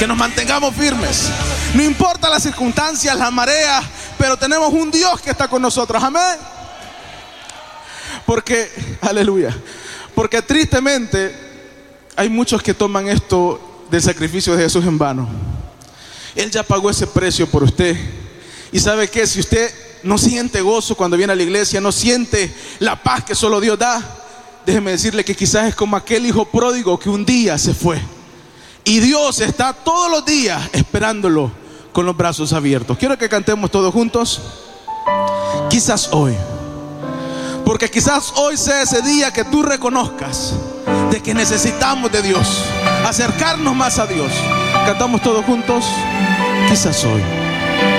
Que nos mantengamos firmes. No importa las circunstancias, las mareas, pero tenemos un Dios que está con nosotros. Amén. Porque, aleluya. Porque tristemente hay muchos que toman esto del sacrificio de Jesús en vano. Él ya pagó ese precio por usted. Y sabe que si usted no siente gozo cuando viene a la iglesia, no siente la paz que solo Dios da, déjeme decirle que quizás es como aquel hijo pródigo que un día se fue. Y Dios está todos los días esperándolo con los brazos abiertos. Quiero que cantemos todos juntos. Quizás hoy. Porque quizás hoy sea ese día que tú reconozcas de que necesitamos de Dios, acercarnos más a Dios. Cantamos todos juntos. Quizás hoy.